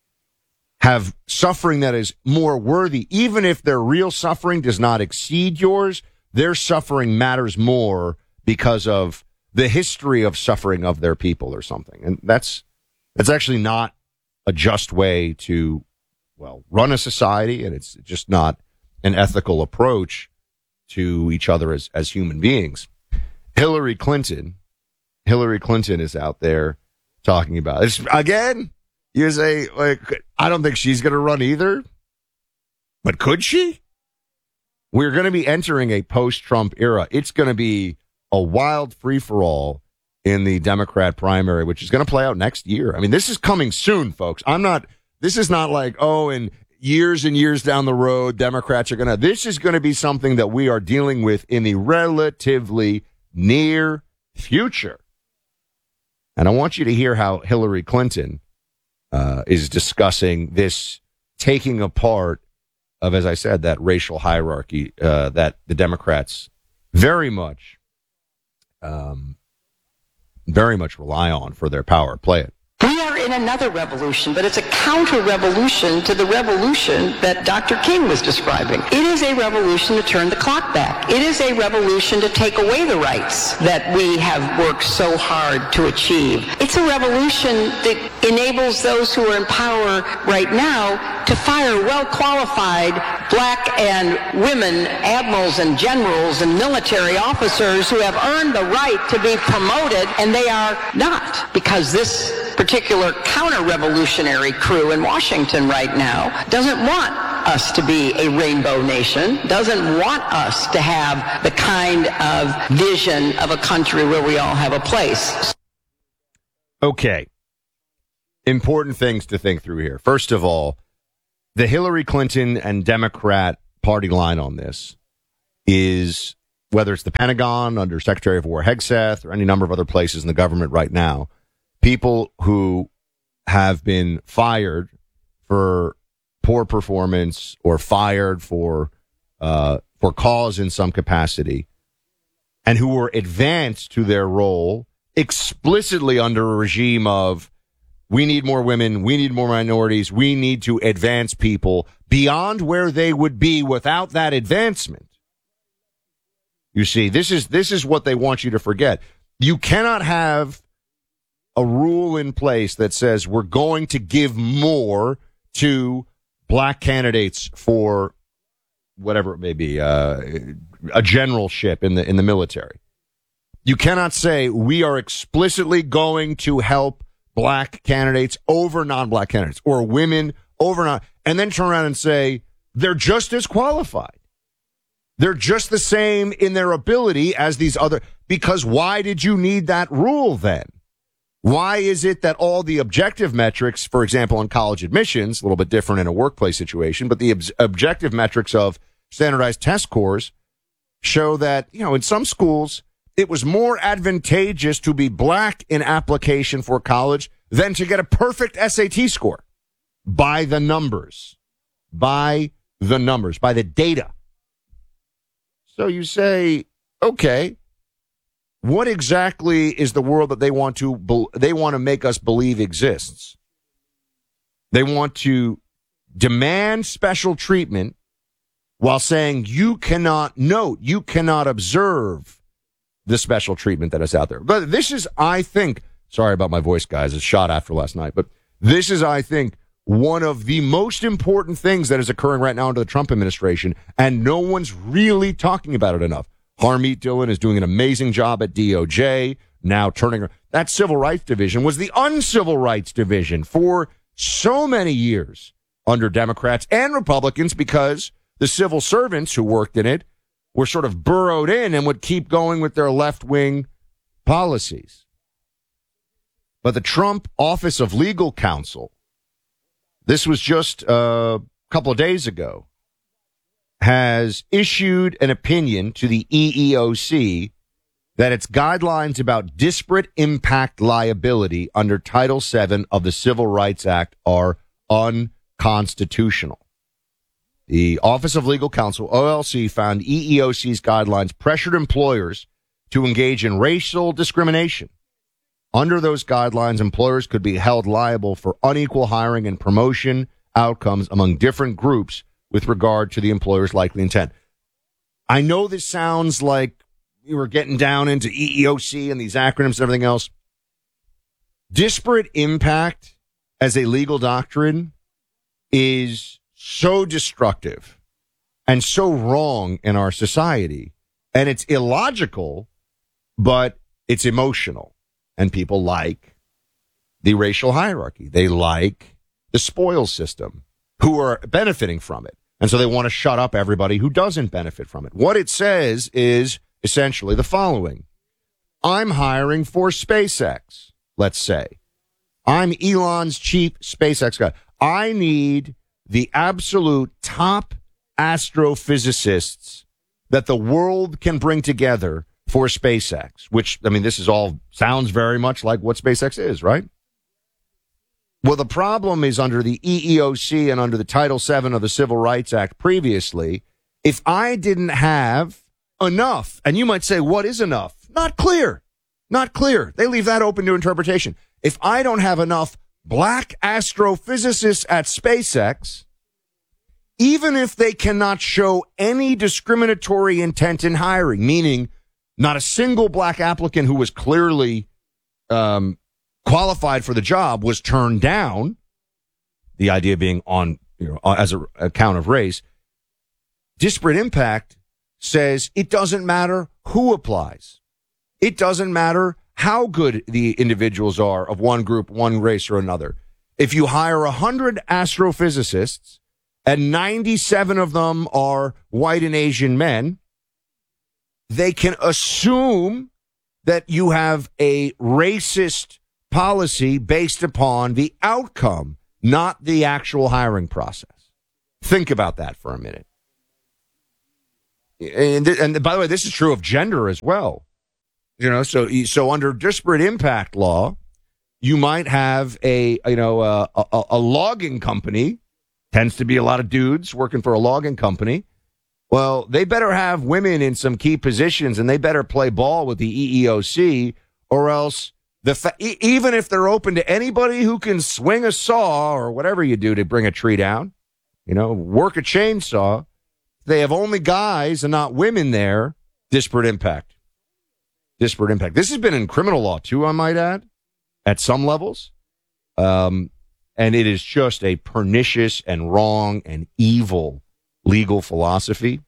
have suffering that is more worthy. Even if their real suffering does not exceed yours, their suffering matters more because of the history of suffering of their people or something. And that's that's actually not a just way to, well, run a society, and it's just not an ethical approach to each other as, as human beings. Hillary Clinton, Hillary Clinton is out there talking about it. Again, you say, like, I don't think she's going to run either, but could she? We're going to be entering a post-Trump era. It's going to be a wild free-for-all in the Democrat primary, which is going to play out next year. I mean, this is coming soon, folks. I'm not, this is not like, oh, in years and years down the road, Democrats are going to, this is going to be something that we are dealing with in the relatively near future. And I want you to hear how Hillary Clinton uh, is discussing this taking apart of, as I said, that racial hierarchy uh, that the Democrats very much, um, very much rely on for their power. Play it. We are in another revolution, but it's a counter-revolution to the revolution that Doctor King was describing. It is a revolution to turn the clock back. It is a revolution to take away the rights that we have worked so hard to achieve. It's a revolution that enables those who are in power right now to fire well-qualified black and women admirals and generals and military officers who have earned the right to be promoted, and they are not, because this particular counter-revolutionary crew in Washington right now doesn't want us to be a rainbow nation, doesn't want us to have the kind of vision of a country where we all have a place. Okay. Important things to think through here. First of all, the Hillary Clinton and Democrat party line on this is, whether it's the Pentagon under Secretary of War Hegseth or any number of other places in the government right now, people who have been fired for poor performance or fired for uh, for cause in some capacity, and who were advanced to their role explicitly under a regime of, we need more women, we need more minorities, we need to advance people beyond where they would be without that advancement. You see, this is this is what they want you to forget. You cannot have a rule in place that says we're going to give more to black candidates for whatever it may be, uh, a generalship in the in the military. You cannot say we are explicitly going to help black candidates over non-black candidates, or women over non, and then turn around and say they're just as qualified. They're just the same in their ability as these other, because why did you need that rule then? Why is it that all the objective metrics, for example, on college admissions, a little bit different in a workplace situation, but the ob- objective metrics of standardized test scores show that, you know, in some schools, it was more advantageous to be black in application for college than to get a perfect S A T score by the numbers, by the numbers, by the data. So you say, okay, what exactly is the world that they want to be- they want to make us believe exists? They want to demand special treatment while saying you cannot note, you cannot observe the special treatment that is out there. But this is, I think, sorry about my voice, guys, it's shot after last night, but this is, I think, one of the most important things that is occurring right now under the Trump administration, and no one's really talking about it enough. Harmeet Dillon is doing an amazing job at D O J, now turning, that civil rights division was the uncivil rights division for so many years under Democrats and Republicans, because the civil servants who worked in it were sort of burrowed in and would keep going with their left-wing policies. But the Trump Office of Legal Counsel, this was just a couple of days ago, has issued an opinion to the E E O C that its guidelines about disparate impact liability under Title seven of the Civil Rights Act are unconstitutional. The Office of Legal Counsel, O L C, found E E O C's guidelines pressured employers to engage in racial discrimination. Under those guidelines, employers could be held liable for unequal hiring and promotion outcomes among different groups with regard to the employer's likely intent. I know this sounds like we were getting down into E E O C and these acronyms and everything else. Disparate impact as a legal doctrine is so destructive and so wrong in our society, and it's illogical, but it's emotional. And people like the racial hierarchy. They like the spoils system, who are benefiting from it. And so they want to shut up everybody who doesn't benefit from it. What it says is essentially the following. I'm hiring for SpaceX, let's say. I'm Elon's chief SpaceX guy. I need the absolute top astrophysicists that the world can bring together for SpaceX, which, I mean, this is all sounds very much like what SpaceX is, right? Well, the problem is under the E E O C and under the Title seven of the Civil Rights Act previously, if I didn't have enough, and you might say, what is enough? Not clear. Not clear. They leave that open to interpretation. If I don't have enough black astrophysicists at SpaceX, even if they cannot show any discriminatory intent in hiring, meaning not a single black applicant who was clearly um, qualified for the job was turned down, the idea being on, you know, as a account of race, disparate impact says it doesn't matter who applies. It doesn't matter how good the individuals are of one group, one race or another. If you hire one hundred astrophysicists and ninety-seven of them are white and Asian men, they can assume that you have a racist policy based upon the outcome, not the actual hiring process. Think about that for a minute. And, and by the way, this is true of gender as well. You know, so so under disparate impact law, you might have a you know a, a, a logging company. Tends to be a lot of dudes working for a logging company. Well, they better have women in some key positions, and they better play ball with the E E O C, or else the fa- even if they're open to anybody who can swing a saw or whatever you do to bring a tree down, you know, work a chainsaw. They have only guys and not women there. Disparate impact. Disparate impact. This has been in criminal law, too, I might add, at some levels. Um, and it is just a pernicious and wrong and evil legal philosophy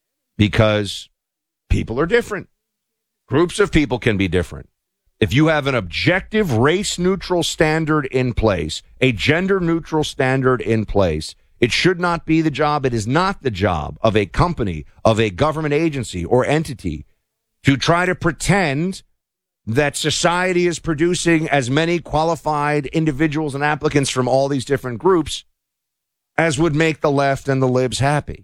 because people are different. Groups of people can be different. If you have an objective race-neutral standard in place, a gender-neutral standard in place, it should not be the job, it is not the job of a company, of a government agency or entity to try to pretend that society is producing as many qualified individuals and applicants from all these different groups as would make the left and the libs happy.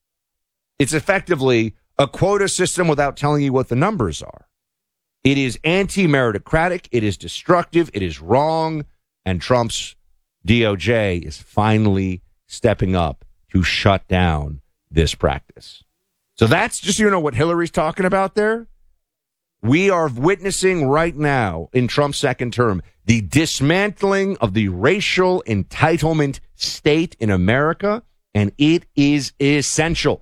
It's effectively a quota system without telling you what the numbers are. It is anti-meritocratic, it is destructive, it is wrong, and Trump's D O J is finally stepping up to shut down this practice. So that's just, you know, what Hillary's talking about there. We are witnessing right now in Trump's second term the dismantling of the racial entitlement state in America, and it is essential.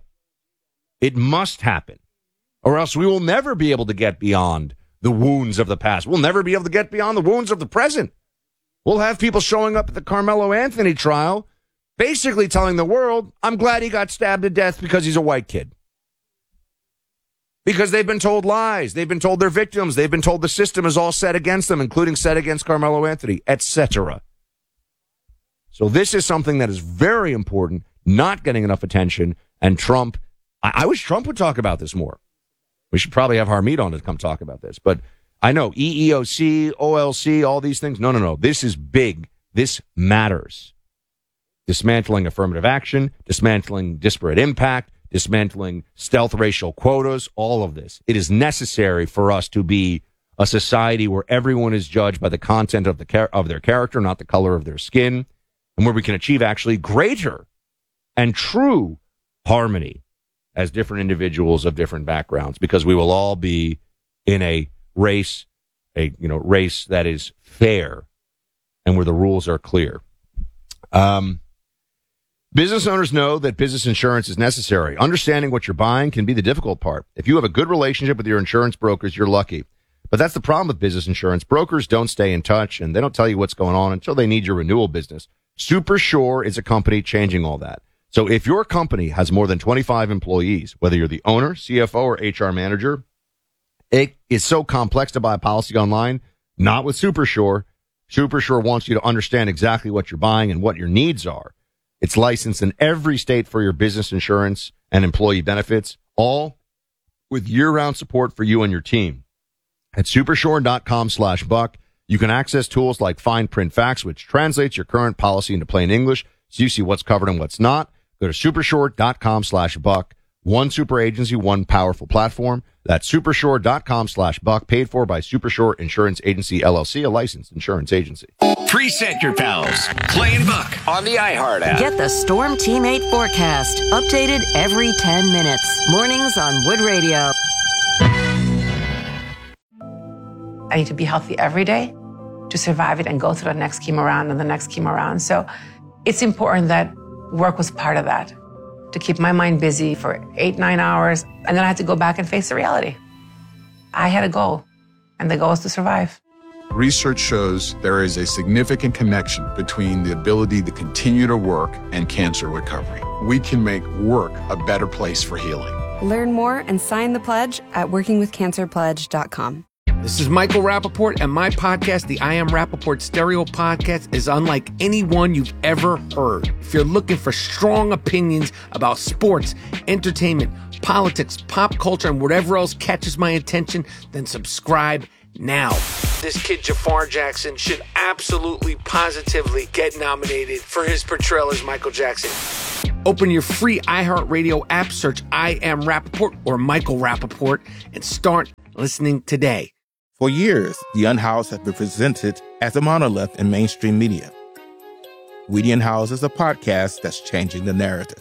It must happen, or else we will never be able to get beyond the wounds of the past. We'll never be able to get beyond the wounds of the present. We'll have people showing up at the Carmelo Anthony trial basically telling the world, I'm glad he got stabbed to death because he's a white kid. Because they've been told lies. They've been told they're victims. They've been told the system is all set against them, including set against Carmelo Anthony, et cetera. So this is something that is very important, not getting enough attention. And Trump, I, I wish Trump would talk about this more. We should probably have Harmeet on to come talk about this. But I know E E O C, O L C, all these things. No, no, no. This is big. This matters. Dismantling affirmative action, dismantling disparate impact, dismantling stealth racial quotas, all of this. It is necessary for us to be a society where everyone is judged by the content of the char- of their character, not the color of their skin, and where we can achieve actually greater and true harmony as different individuals of different backgrounds, because we will all be in a race, a you know race that is fair and where the rules are clear. Um. Business owners know that business insurance is necessary. Understanding what you're buying can be the difficult part. If you have a good relationship with your insurance brokers, you're lucky. But that's the problem with business insurance. Brokers don't stay in touch, and they don't tell you what's going on until they need your renewal business. SuperSure is a company changing all that. So if your company has more than twenty-five employees, whether you're the owner, C F O, or H R manager, it is so complex to buy a policy online. Not with SuperSure. SuperSure wants you to understand exactly what you're buying and what your needs are. It's licensed in every state for your business insurance and employee benefits, all with year-round support for you and your team. At supersure.com slash buck, you can access tools like Fine Print Facts, which translates your current policy into plain English so you see what's covered and what's not. Go to supersure.com slash buck. One super agency, one powerful platform. That's supersure.com slash buck, paid for by Supersure Insurance Agency, L L C, a licensed insurance agency. Preset your pals. Clay and Buck on the iHeart app. Get the Storm Teammate forecast, updated every ten minutes. Mornings on Wood Radio. I need to be healthy every day to survive it and go through the next chemo round and the next chemo round. So it's important that work was part of that, to keep my mind busy for eight, nine hours. And then I had to go back and face the reality. I had a goal, and the goal is to survive. Research shows there is a significant connection between the ability to continue to work and cancer recovery. We can make work a better place for healing. Learn more and sign the pledge at working with cancer pledge dot com. This is Michael Rappaport, and my podcast, the I Am Rappaport Stereo Podcast, is unlike any one you've ever heard. If you're looking for strong opinions about sports, entertainment, politics, pop culture, and whatever else catches my attention, then subscribe now. This kid, Jafar Jackson, should absolutely, positively get nominated for his portrayal as Michael Jackson. Open your free iHeartRadio app, search I Am Rappaport or Michael Rappaport, and start listening today. For years, The Unhoused has been presented as a monolith in mainstream media. We The Unhoused is a podcast that's changing the narrative.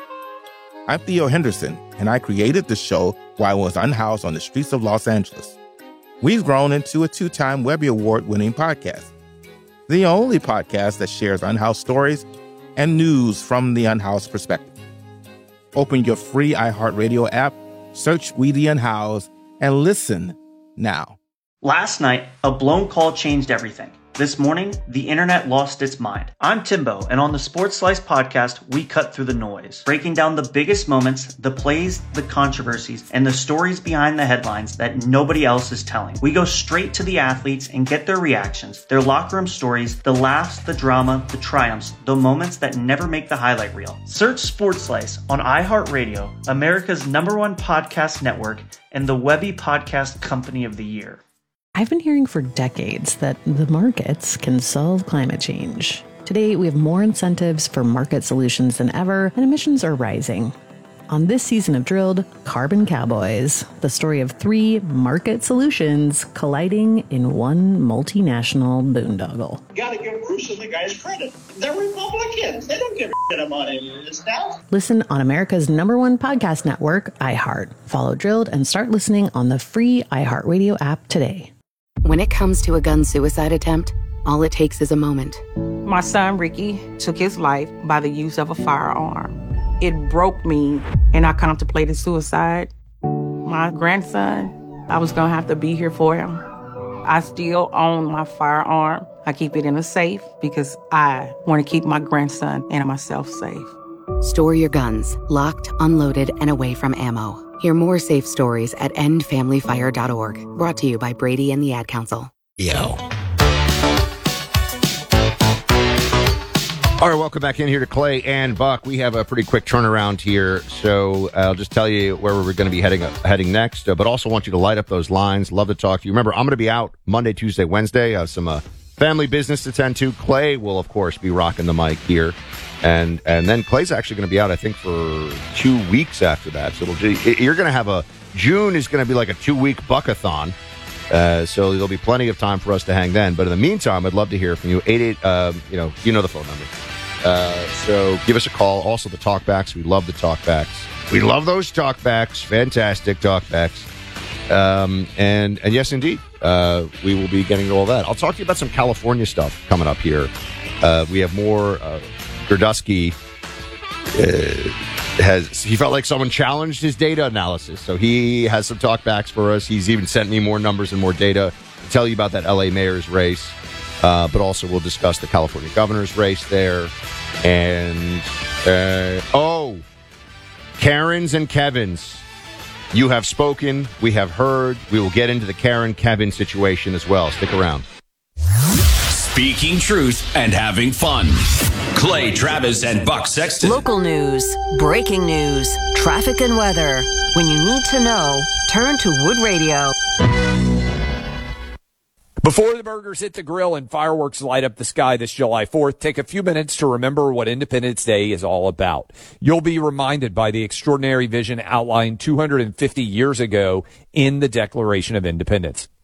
I'm Theo Henderson, and I created the show while I was unhoused on the streets of Los Angeles. We've grown into a two-time Webby Award-winning podcast, the only podcast that shares unhoused stories and news from the unhoused perspective. Open your free iHeartRadio app, search We The Unhoused, and listen now. Last night, a blown call changed everything. This morning, the internet lost its mind. I'm Timbo, and on the Sports Slice podcast, we cut through the noise, breaking down the biggest moments, the plays, the controversies, and the stories behind the headlines that nobody else is telling. We go straight to the athletes and get their reactions, their locker room stories, the laughs, the drama, the triumphs, the moments that never make the highlight reel. Search Sports Slice on iHeartRadio, America's number one podcast network, and the Webby Podcast Company of the Year. I've been hearing for decades that the markets can solve climate change. Today, we have more incentives for market solutions than ever, and emissions are rising. On this season of Drilled, Carbon Cowboys, the story of three market solutions colliding in one multinational boondoggle. You gotta give Bruce and the guys credit. They're Republicans. They don't give a shit about any of this now. Listen on America's number one podcast network, iHeart. Follow Drilled and start listening on the free iHeartRadio app today. When it comes to a gun suicide attempt, all it takes is a moment. My son, Ricky, took his life by the use of a firearm. It broke me, and I contemplated suicide. My grandson, I was going to have to be here for him. I still own my firearm. I keep it in a safe because I want to keep my grandson and myself safe. Store your guns, locked, unloaded, and away from ammo. Hear more safe stories at end family fire dot org. Brought to you by Brady and the Ad Council. Yo. All right, welcome back in here to Clay and Buck. We have a pretty quick turnaround here, so I'll just tell you where we're going to be heading heading next, uh, but also want you to light up those lines. Love to talk to you. Remember, I'm going to be out Monday, Tuesday, Wednesday. I have some uh, family business to tend to. Clay will, of course, be rocking the mic here. And and then Clay's actually going to be out, I think, for two weeks after that. So it'll, you're going to have a June is going to be like a two-week buckathon. Uh, so there'll be plenty of time for us to hang then. But in the meantime, I'd love to hear from you. eight eight, um, you know, you know the phone number. Uh, so give us a call. Also the talkbacks. We love the talkbacks. We love those talkbacks. Fantastic talkbacks. Um, and and yes, indeed, uh, we will be getting to all that. I'll talk to you about some California stuff coming up here. Uh, we have more. Uh, Gerdusky uh, has he felt like someone challenged his data analysis, so he has some talkbacks for us. He's even sent me more numbers and more data to tell you about that L A mayor's race, uh, but also we'll discuss the California governor's race there. And uh, oh, Karens and Kevins, you have spoken, we have heard. We will get into the Karen Kevin situation as well. Stick around. Speaking truth and having fun. Clay Travis and Buck Sexton. Local news, breaking news, traffic and weather. When you need to know, turn to Wood Radio. Before the burgers hit the grill and fireworks light up the sky this July fourth, take a few minutes to remember what Independence Day is all about. You'll be reminded by the extraordinary vision outlined two hundred fifty years ago in the Declaration of Independence.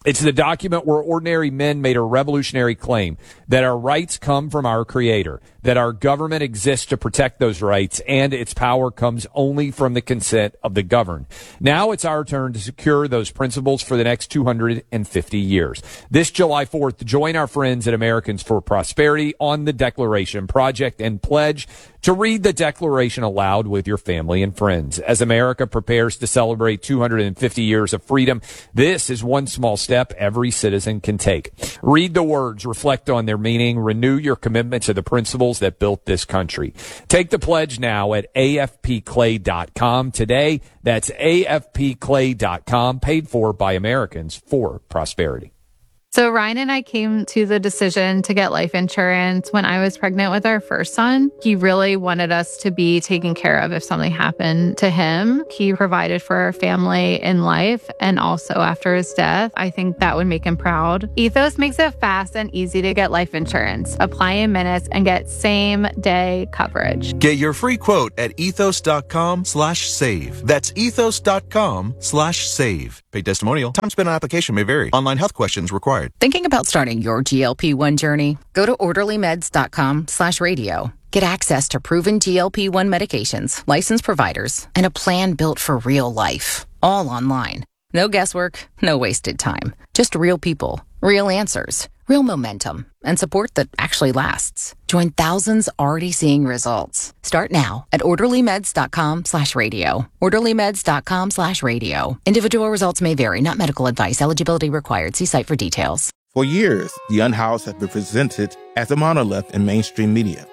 It's the document where ordinary men made a revolutionary claim that our rights come from our Creator, that our government exists to protect those rights, and its power comes only from the consent of the governed. Now it's our turn to secure those principles for the next two hundred fifty years. This July fourth, join our friends at Americans for Prosperity on the Declaration Project and pledge to read the Declaration aloud with your family and friends. As America prepares to celebrate two hundred fifty years of freedom, this is one small step every citizen can take. Read the words, reflect on their meaning, renew your commitment to the principles that built this country. Take the pledge now at A F P clay dot com today. That's A F P clay dot com, paid for by Americans for Prosperity. So Ryan and I came to the decision to get life insurance when I was pregnant with our first son. He really wanted us to be taken care of if something happened to him. He provided for our family in life and also after his death. I think that would make him proud. Ethos makes it fast and easy to get life insurance. Apply in minutes and get same day coverage. Get your free quote at ethos.com slash save. That's ethos.com slash save. Paid testimonial. Time spent on application may vary. Online health questions required. Thinking about starting your G L P one journey? Go to orderlymeds.com slash radio. Get access to proven G L P one medications, licensed providers, and a plan built for real life. All online. No guesswork, no wasted time. Just real people, real answers, real momentum, and support that actually lasts. Join thousands already seeing results. Start now at orderlymeds.com slash radio. orderlymeds.com slash radio. Individual results may vary, not medical advice. Eligibility required. See site for details. For years, The Unhoused has been presented as a monolith in mainstream media.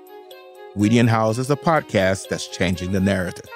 We the Unhoused is a podcast that's changing the narrative.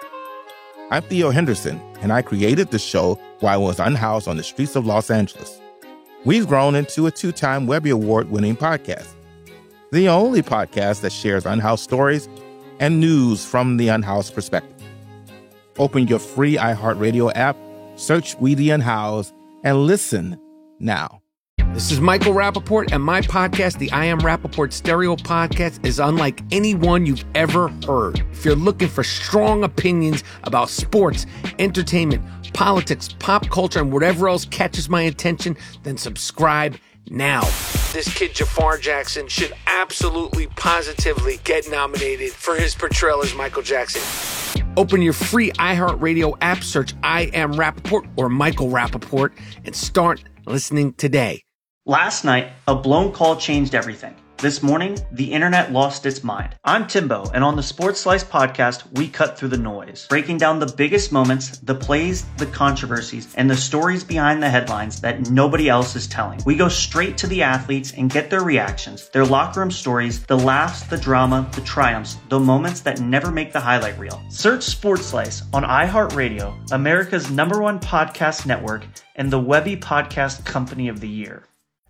I'm Theo Henderson, and I created the show while I was unhoused on the streets of Los Angeles. We've grown into a two-time Webby Award-winning podcast, the only podcast that shares unhoused stories and news from the unhoused perspective. Open your free iHeartRadio app, search We the Unhoused, and listen now. This is Michael Rappaport, and my podcast, the I Am Rappaport Stereo Podcast, is unlike anyone you've ever heard. If you're looking for strong opinions about sports, entertainment, politics, pop culture, and whatever else catches my attention, then subscribe now. This kid, Jafar Jackson, should absolutely, positively get nominated for his portrayal as Michael Jackson. Open your free iHeartRadio app, search I Am Rappaport or Michael Rappaport, and start listening today. Last night, a blown call changed everything. This morning, the internet lost its mind. I'm Timbo, and on the Sports Slice podcast, we cut through the noise, breaking down the biggest moments, the plays, the controversies, and the stories behind the headlines that nobody else is telling. We go straight to the athletes and get their reactions, their locker room stories, the laughs, the drama, the triumphs, the moments that never make the highlight reel. Search Sports Slice on iHeartRadio, America's number one podcast network, and the Webby Podcast Company of the Year.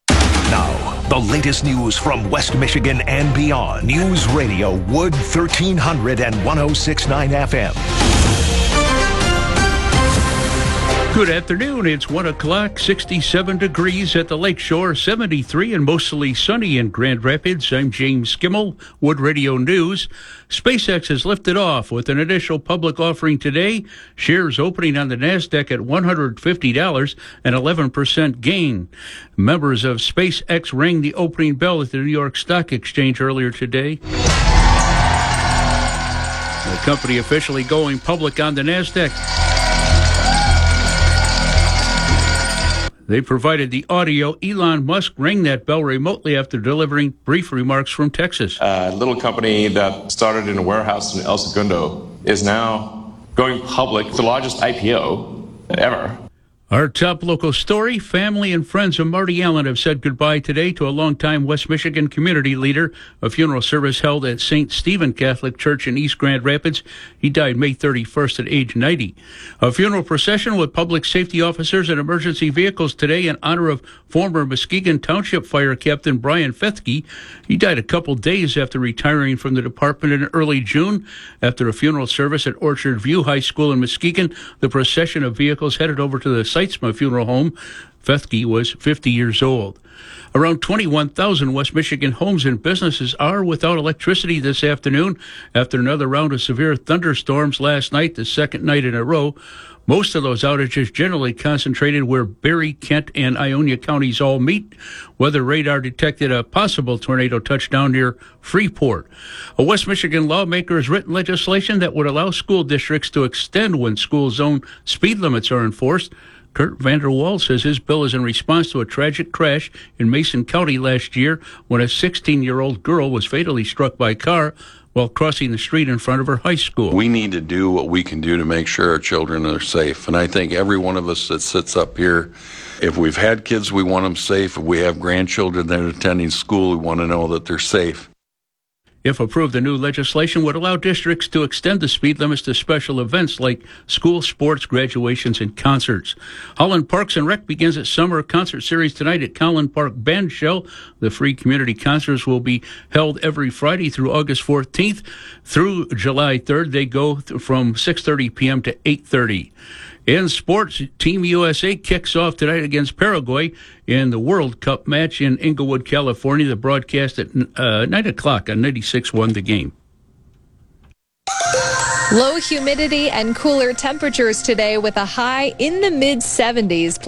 Now, the latest news from West Michigan and beyond. News Radio Wood thirteen hundred and one oh six point nine F M. Good afternoon. It's one o'clock, sixty-seven degrees at the Lakeshore, seventy-three and mostly sunny in Grand Rapids. I'm James Skimmel, Wood Radio News. SpaceX has lifted off with an initial public offering today. Shares opening on the NASDAQ at one hundred fifty dollars, an eleven percent gain. Members of SpaceX rang the opening bell at the New York Stock Exchange earlier today. The company officially going public on the NASDAQ. They provided the audio. Elon Musk rang that bell remotely after delivering brief remarks from Texas. A little company that started in a warehouse in El Segundo is now going public, the largest I P O ever. Our top local story, family and friends of Marty Allen have said goodbye today to a longtime West Michigan community leader. A funeral service held at Saint Stephen Catholic Church in East Grand Rapids. He died May thirty-first at age ninety. A funeral procession with public safety officers and emergency vehicles today in honor of former Muskegon Township Fire Captain Brian Fethke. He died a couple days after retiring from the department in early June. After a funeral service at Orchard View High School in Muskegon, the procession of vehicles headed over to the Seitzma Funeral Home. Fethke was fifty years old. Around twenty-one thousand West Michigan homes and businesses are without electricity this afternoon after another round of severe thunderstorms last night, the second night in a row. Most of those outages generally concentrated where Berry, Kent, and Ionia counties all meet. Weather radar detected a possible tornado touchdown near Freeport. A West Michigan lawmaker has written legislation that would allow school districts to extend when school zone speed limits are enforced. Kurt Vanderwall says his bill is in response to a tragic crash in Mason County last year when a sixteen-year-old girl was fatally struck by a car while crossing the street in front of her high school. We need to do what we can do to make sure our children are safe. And I think every one of us that sits up here, if we've had kids, we want them safe. If we have grandchildren that are attending school, we want to know that they're safe. If approved, the new legislation would allow districts to extend the speed limits to special events like school sports, graduations, and concerts. Holland Parks and Rec begins its summer concert series tonight at Holland Park Band Shell. The free community concerts will be held every Friday through August fourteenth. Through July third, they go from six thirty p.m. to eight thirty. In sports, Team U S A kicks off tonight against Paraguay in the World Cup match in Inglewood, California. The broadcast at uh, nine o'clock on ninety-six one The Game. Low humidity and cooler temperatures today with a high in the mid seventies.